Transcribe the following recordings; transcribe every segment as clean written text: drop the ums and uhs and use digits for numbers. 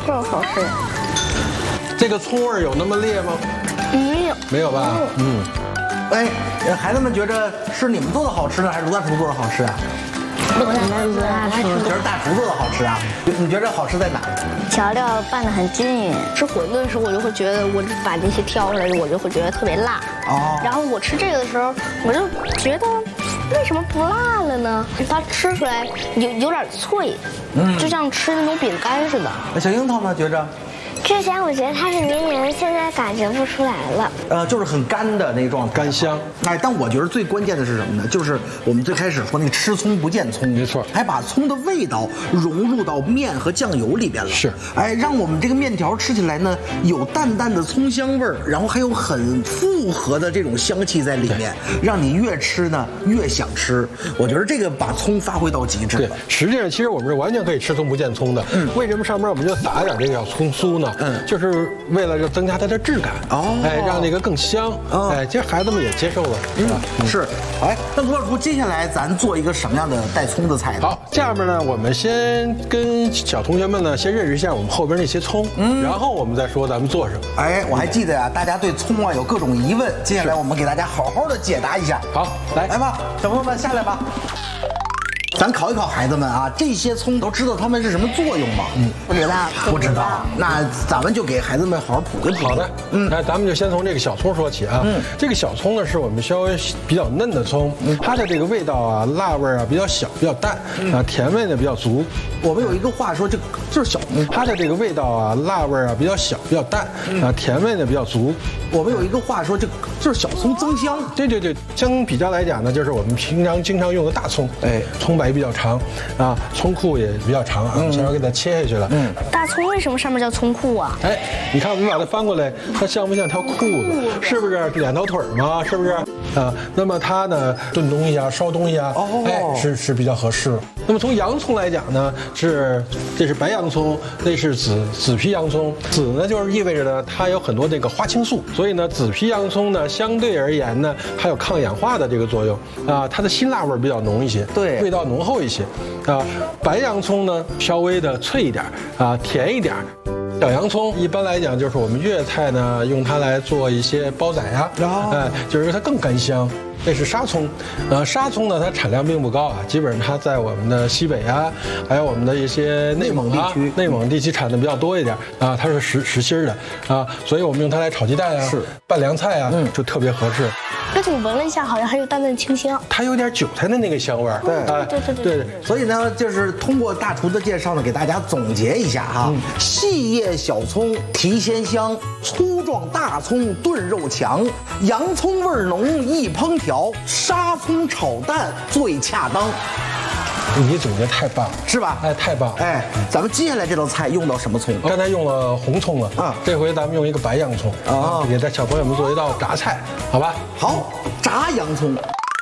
特好吃。 这个葱味有那么烈吗？ 没有， 没有吧？ 哎，孩子们觉着是你们做的好吃呢，还是卢大厨做的好吃啊？ 罗大厨觉得大厨做的好吃啊？你觉着好吃在哪？ 调料拌得很均匀。吃馄饨的时候，我就会觉得我把那些挑出来，我就会觉得特别辣。 哦。 然后我吃这个的时候，我就觉得为什么不辣了呢？它吃出来有点脆，就像吃那种饼干似的。 小樱桃呢？觉着？ 之前我觉得它是绵绵的，现在感觉不出来了。 就是很干的那状态， 干香。 哎，但我觉得最关键的是什么呢？就是我们最开始说那个吃葱不见葱， 没错， 还把葱的味道融入到面和酱油里边了。 是， 哎，让我们这个面条吃起来呢，有淡淡的葱香味儿，然后还有很复合的这种香气在里面，让你越吃呢越想吃。我觉得这个把葱发挥到极致了。 对，实际上其实我们是完全可以吃葱不见葱的。为什么上面我们就撒一点这个小葱酥呢？就是为了增加它的质感。哦，哎，让那个更香。哎，其实孩子们也接受了，是吧？ 是。哎，那卢大厨，接下来咱做一个什么样的带葱的菜呢？ 好，下面呢，我们先跟小同学们呢先认识一下我们后边那些葱，然后我们再说咱们做什么。 哎，我还记得呀，大家对葱啊有各种疑问，接下来我们给大家好好的解答一下。 好，来吧，小朋友们下来吧。咱考一考孩子们啊，这些葱都知道它们是什么作用吗？ 不知道， 不知道。那咱们就给孩子们好好普及。 好的，那咱们就先从这个小葱说起啊。这个小葱呢，是我们稍微比较嫩的葱，它的这个味道啊，辣味啊比较小，比较淡啊，甜味呢比较足。 我们有一个话说，这就是小葱， 它的这个味道啊，辣味啊比较小，比较淡啊，甜味呢比较足。 我们有一个话说，这就是小葱增香。 对，相比较来讲呢，就是我们平常经常用的大葱，哎，葱白比较长啊，葱裤也比较长啊，现在给它切下去了。 大葱为什么上面叫葱裤啊？ 哎，你看我们把它翻过来，它像不像条裤子？是不是两条腿嘛？是不是啊？那么它呢，炖东西啊，烧东西啊，哎，是比较合适。那么从洋葱来讲呢，这是白洋葱，那是紫皮洋葱。紫呢就是意味着呢，它有很多这个花青素，所以呢，紫皮洋葱呢相对而言呢，还有抗氧化的这个作用啊，它的辛辣味比较浓一些， 对， 味道浓厚一些啊。白洋葱呢稍微的脆一点啊，甜一点。小洋葱一般来讲就是我们粤菜呢用它来做一些煲仔呀，哎，就是它更干香。这是沙葱，沙葱呢，它产量并不高啊，基本上它在我们的西北啊，还有我们的一些内蒙地区产的比较多一点啊，它是实心的啊，所以我们用它来炒鸡蛋啊，拌凉菜啊，就特别合适。 而且我闻了一下，好像还有淡淡的清香， 它有点韭菜的那个香味儿。 对。 所以呢，就是通过大厨的介绍呢，给大家总结一下哈：细叶小葱提鲜香，粗壮大葱炖肉强，洋葱味浓易烹调，沙葱炒蛋最恰当。 你总结太棒了， 是吧？ 哎，太棒了！ 哎，咱们接下来这道菜用到什么葱？ 刚才用了红葱了啊，这回咱们用一个白洋葱啊，给咱小朋友们做一道炸菜，好吧？ 好，炸洋葱。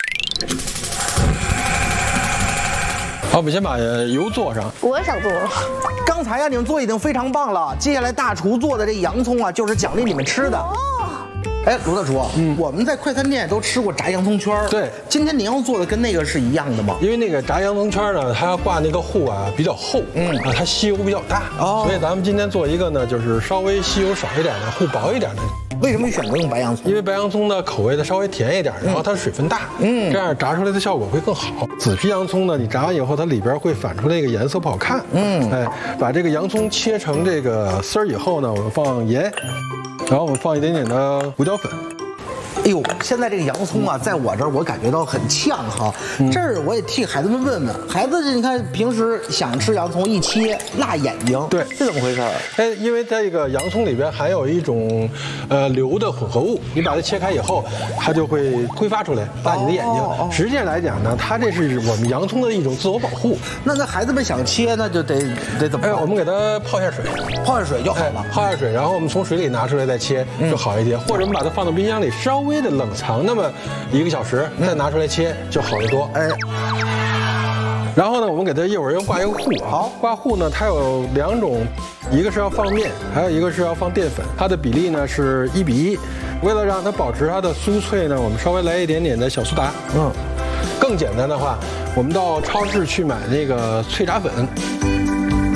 好，我们先把油做上。 我也想做。 刚才呀，你们做已经非常棒了，接下来大厨做的这洋葱啊，就是奖励你们吃的。哎，卢大厨，我们在快餐店都吃过炸洋葱圈儿。 对， 今天您要做的跟那个是一样的吗？ 因为那个炸洋葱圈呢，它挂那个糊啊比较厚，它吸油比较大，所以咱们今天做一个呢，就是稍微吸油少一点的，糊薄一点的。 为什么选择用白洋葱？ 因为白洋葱的口味的稍微甜一点，然后它的水分大，这样炸出来的效果会更好。紫皮洋葱呢，你炸完以后，它里边会反出来一个颜色不好看。哎，把这个洋葱切成这个丝儿以后呢，我们放盐。然后我们放一点点的胡椒粉。 哎呦，现在这个洋葱啊，在我这儿我感觉到很呛哈。这儿我也替孩子们问问，孩子你看平时想吃洋葱，一切辣眼睛， 对， 这怎么回事？ 哎，因为这个洋葱里边含有一种硫的混合物，你把它切开以后，它就会挥发出来，辣你的眼睛。实际上来讲呢，它这是我们洋葱的一种自我保护。 那孩子们想切，那就得怎么？ 哎，我们给它泡下水， 泡下水就好了。 泡下水，然后我们从水里拿出来再切，就好一点。或者我们把它放到冰箱里，稍微的冷藏那么1个小时，再拿出来切就好得多。哎，然后呢，我们给它一会儿要挂一个糊。好，挂糊呢，它有2种，一个是要放面，还有一个是要放淀粉，它的比例呢是1比1。为了让它保持它的酥脆呢，我们稍微来一点点的小苏打。更简单的话，我们到超市去买那个脆炸粉，